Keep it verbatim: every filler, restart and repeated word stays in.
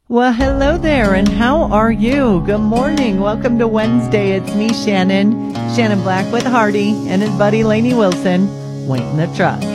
Well, hello there, and how are you? Good morning. Welcome to Wednesday. It's me, Shannon, Shannon Black with Hardy and his buddy Lainey Wilson, waiting the truck.